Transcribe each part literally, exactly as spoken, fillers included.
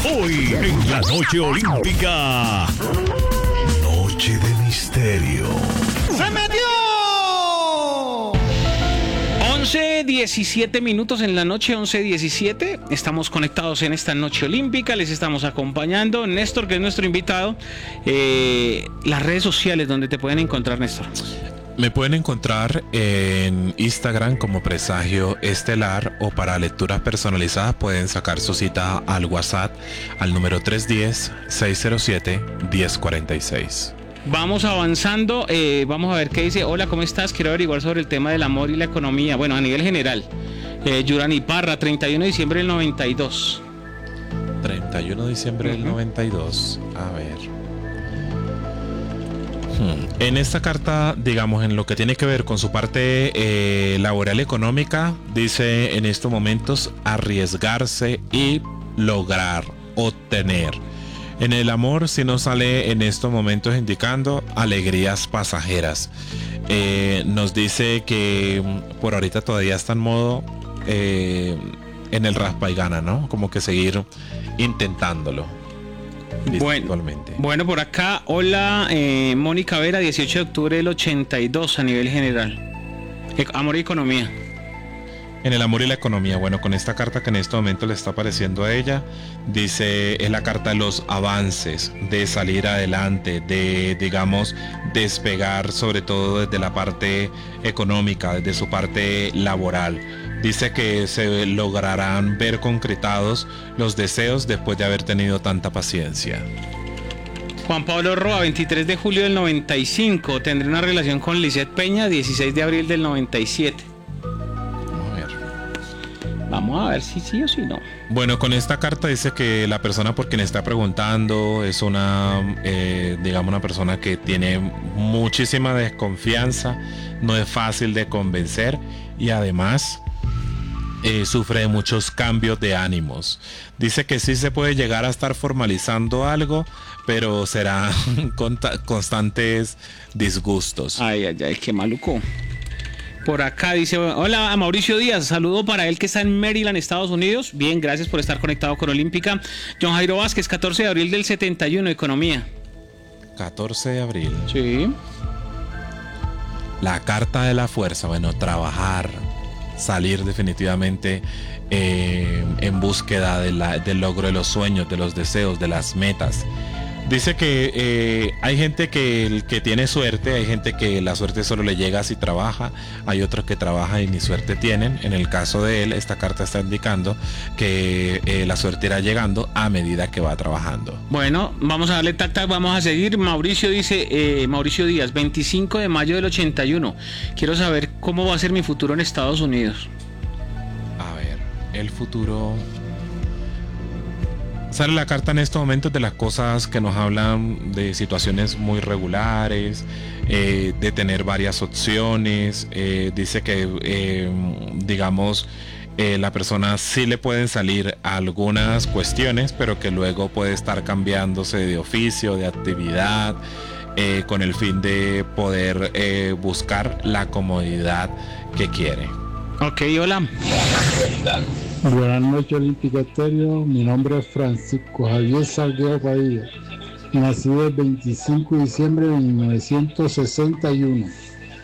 Hoy en la noche olímpica. Noche de misterio. ¡Se metió! once diecisiete minutos en la noche, once diecisiete. Estamos conectados en esta noche olímpica. Les estamos acompañando. Néstor, que es nuestro invitado. Eh, las redes sociales donde te pueden encontrar, Néstor. Me pueden encontrar en Instagram como Presagio Estelar, o para lecturas personalizadas pueden sacar su cita al WhatsApp al número tres uno cero, seis cero siete, uno cero cuatro seis. Vamos avanzando, eh, vamos a ver qué dice. Hola, ¿cómo estás? Quiero averiguar sobre el tema del amor y la economía. Bueno, a nivel general. Eh, Yurani Parra, treinta y uno de diciembre del noventa y dos. treinta y uno de diciembre uh-huh. del noventa y dos. A ver. Hmm. En esta carta, digamos, en lo que tiene que ver con su parte eh, laboral económica, dice en estos momentos arriesgarse y lograr, obtener. En el amor, si no sale en estos momentos indicando alegrías pasajeras. Eh, nos dice que por ahorita todavía está en modo eh, en el raspa y gana, ¿no? Como que seguir intentándolo. Bueno, bueno, por acá, hola, eh, Mónica Vera, dieciocho de octubre del ochenta y dos a nivel general. E- amor y economía. En el amor y la economía, bueno, con esta carta que en este momento le está apareciendo a ella, dice, es la carta de los avances, de salir adelante, de, digamos, despegar, sobre todo desde la parte económica, desde su parte laboral. Dice que se lograrán ver concretados los deseos después de haber tenido tanta paciencia. Juan Pablo Roa, veintitrés de julio del noventa y cinco, tendré una relación con Lisette Peña, dieciséis de abril del noventa y siete. Vamos a ver si sí o si no. Bueno, con esta carta dice que la persona por quien está preguntando es una, eh, digamos, una persona que tiene muchísima desconfianza, no es fácil de convencer y además eh, sufre de muchos cambios de ánimos. Dice que sí se puede llegar a estar formalizando algo, pero serán constantes disgustos. Ay, ay, ay, qué maluco. Por acá dice, hola, a Mauricio Díaz, saludo para él que está en Maryland, Estados Unidos. Bien, gracias por estar conectado con Olímpica. John Jairo Vázquez, catorce de abril del setenta y uno, economía. catorce de abril. Sí. La carta de la fuerza, bueno, trabajar, salir definitivamente eh, en búsqueda de la, del logro de los sueños, de los deseos, de las metas. Dice que eh, hay gente que, que tiene suerte, hay gente que la suerte solo le llega si trabaja, hay otros que trabajan y ni suerte tienen. En el caso de él, esta carta está indicando que eh, la suerte irá llegando a medida que va trabajando. Bueno, vamos a darle tac tac, vamos a seguir. Mauricio dice, eh, Mauricio Díaz, veinticinco de mayo del ochenta y uno. Quiero saber cómo va a ser mi futuro en Estados Unidos. A ver, el futuro... Sale la carta en estos momentos de las cosas que nos hablan de situaciones muy regulares, eh, de tener varias opciones. Eh, dice que, eh, digamos, eh, la persona sí le pueden salir algunas cuestiones, pero que luego puede estar cambiándose de oficio, de actividad, eh, con el fin de poder eh, buscar la comodidad que quiere. Ok, hola. Buenas noches, Olímpica Estéreo. Mi nombre es Francisco Javier Salguero Padilla. Nacido el veinticinco de diciembre de mil novecientos sesenta y uno.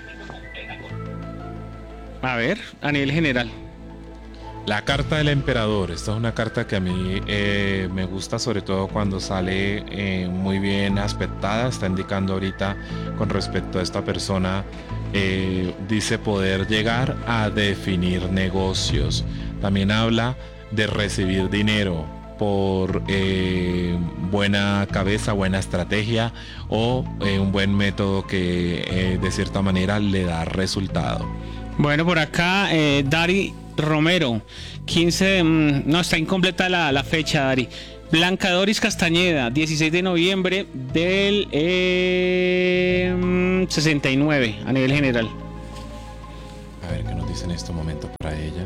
A ver, a nivel general. La carta del emperador. Esta es una carta que a mí eh, me gusta, sobre todo cuando sale eh, muy bien aspectada. Está indicando ahorita con respecto a esta persona, eh, dice poder llegar a definir negocios. También habla de recibir dinero por eh, buena cabeza, buena estrategia o eh, un buen método que eh, de cierta manera le da resultado. Bueno, por acá eh, Dari Romero, quince, mmm, no, está incompleta la, la fecha, Dari. Blanca Doris Castañeda, dieciséis de noviembre del eh, sesenta y nueve a nivel general. A ver qué nos dice en este momento para ella.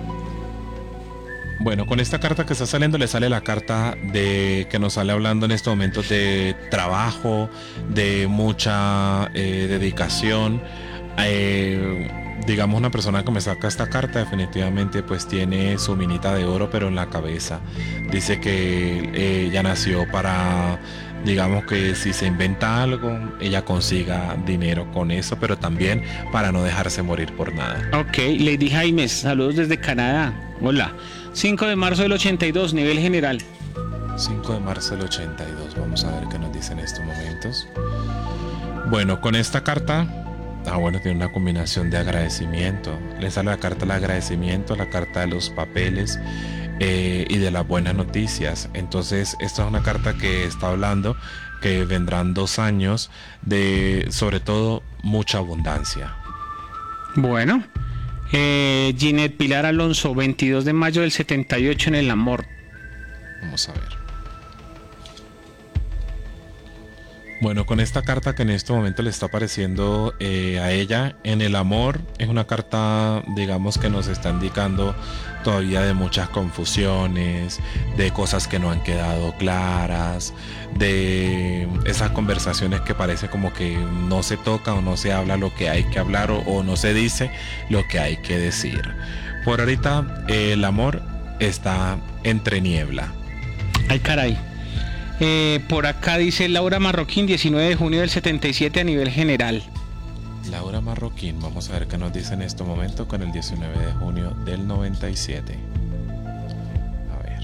Bueno, con esta carta que está saliendo le sale la carta de que nos sale hablando en estos momentos de trabajo, de mucha eh, dedicación. Eh, digamos, una persona que me saca esta carta definitivamente pues tiene su minita de oro pero en la cabeza. Dice que eh, ella nació para, digamos, que si se inventa algo, ella consiga dinero con eso, pero también para no dejarse morir por nada. Ok, Lady Jaimes, saludos desde Canadá. Hola. cinco de marzo del ochenta y dos, nivel general. cinco de marzo del ochenta y dos, vamos a ver qué nos dice en estos momentos. Bueno, con esta carta, ah bueno, tiene una combinación de agradecimiento. Le sale la carta del agradecimiento, la carta de los papeles eh, y de las buenas noticias. Entonces, esta es una carta que está hablando que vendrán dos años de, sobre todo, mucha abundancia. Bueno, eh, Ginette Pilar Alonso, veintidós de mayo del setenta y ocho en el amor. Vamos a ver. Bueno, con esta carta que en este momento le está apareciendo eh, a ella en el amor, es una carta, digamos, que nos está indicando todavía de muchas confusiones, de cosas que no han quedado claras, de esas conversaciones que parece como que no se toca o no se habla lo que hay que hablar o, o no se dice lo que hay que decir. Por ahorita eh, el amor está entre niebla. Ay, caray. Eh, por acá dice Laura Marroquín, diecinueve de junio del setenta y siete a nivel general. Laura Marroquín, vamos a ver qué nos dice en este momento con el diecinueve de junio del noventa y siete. A ver.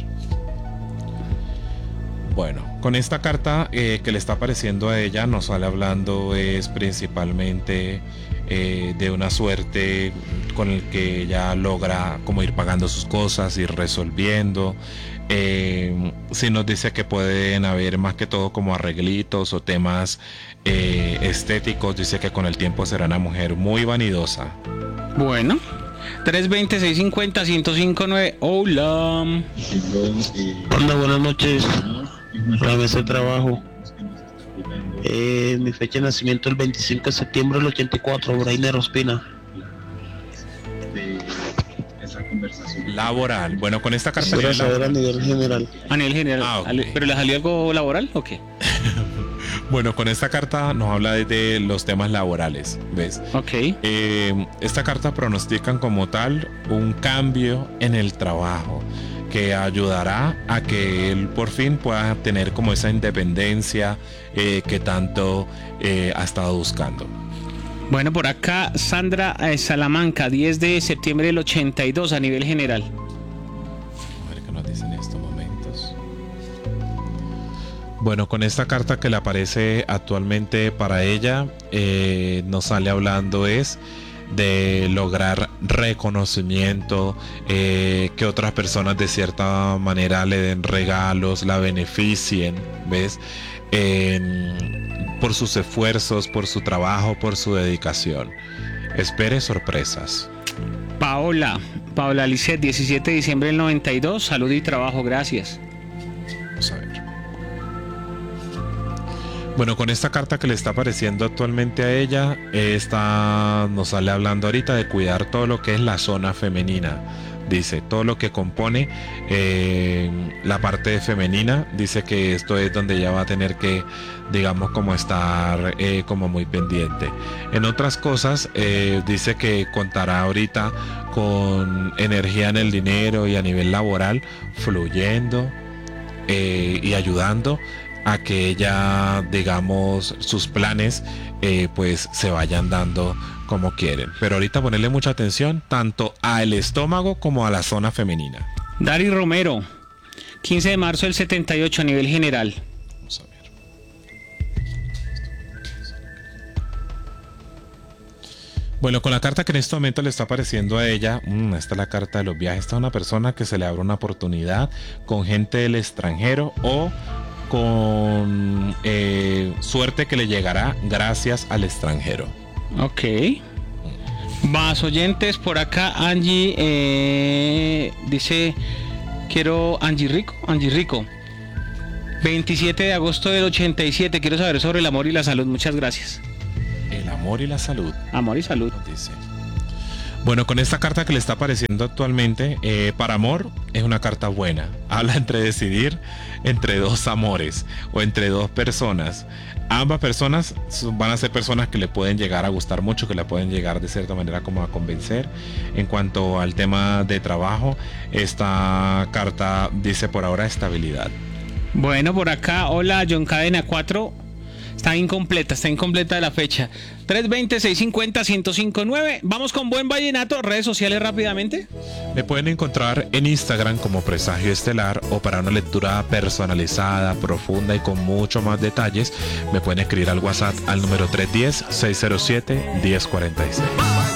Bueno, con esta carta eh, que le está apareciendo a ella, nos sale hablando es principalmente eh, de una suerte con el que ella logra como ir pagando sus cosas, ir resolviendo. Eh, si nos dice que pueden haber más que todo como arreglitos o temas eh, estéticos, dice que con el tiempo será una mujer muy vanidosa. Bueno, trescientos veinte, seiscientos cincuenta, ciento cinco punto nueve. Hola. Hola, buenas noches. Para ese trabajo. Eh, mi fecha de nacimiento el veinticinco de septiembre del ochenta y cuatro, Brainer Ospina. Laboral. Bueno, con esta carta Quiero saber a nivel general. A nivel general. Ah, okay. ¿Pero le salió algo laboral o qué? Bueno, con esta carta nos habla de, de los temas laborales, ¿ves? Ok. Eh, esta carta pronostican como tal un cambio en el trabajo que ayudará a que él por fin pueda tener como esa independencia eh, que tanto eh, ha estado buscando. Bueno, por acá Sandra eh, Salamanca, diez de septiembre del ochenta y dos a nivel general. A ver qué nos dicen en estos momentos. Bueno, con esta carta que le aparece actualmente para ella, eh, nos sale hablando es de lograr reconocimiento, eh, que otras personas de cierta manera le den regalos, la beneficien, ¿ves? Eh, por sus esfuerzos, por su trabajo, por su dedicación. Espere sorpresas. Paola, Paola Lisset, diecisiete de diciembre del noventa y dos, salud y trabajo, gracias. Vamos a ver. Bueno, con esta carta que le está apareciendo actualmente a ella, esta nos sale hablando ahorita de cuidar todo lo que es la zona femenina. Dice, todo lo que compone eh, la parte femenina, dice que esto es donde ella va a tener que, digamos, como estar eh, como muy pendiente. En otras cosas, eh, dice que contará ahorita con energía en el dinero y a nivel laboral, fluyendo eh, y ayudando a que ella, digamos, sus planes eh, pues se vayan dando como quieren. Pero ahorita ponerle mucha atención tanto al estómago como a la zona femenina. Dari Romero, quince de marzo del setenta y ocho a nivel general. Vamos a ver. Bueno, con la carta que en este momento le está apareciendo a ella, mmm, esta es la carta de los viajes. Esta es una persona que se le abre una oportunidad con gente del extranjero o con eh, suerte que le llegará gracias al extranjero. Ok. Más oyentes por acá. Angie eh, dice, quiero Angie Rico, Angie Rico. veintisiete de agosto del ochenta y siete. Quiero saber sobre el amor y la salud. Muchas gracias. El amor y la salud. Amor y salud. Nos dice. Bueno, con esta carta que le está apareciendo actualmente, eh, para amor es una carta buena. Habla entre decidir entre dos amores o entre dos personas. Ambas personas van a ser personas que le pueden llegar a gustar mucho, que la pueden llegar de cierta manera como a convencer. En cuanto al tema de trabajo, esta carta dice por ahora estabilidad. Bueno, por acá, hola John Cadena cuatro. Está incompleta, está incompleta la fecha. tres veinte, seiscientos cincuenta, ciento cinco nueve. Vamos con Buen Vallenato, redes sociales rápidamente. Me pueden encontrar en Instagram como Presagio Estelar, o para una lectura personalizada, profunda y con mucho más detalles, me pueden escribir al WhatsApp al número tres uno cero, seis cero siete, uno cero cuatro seis.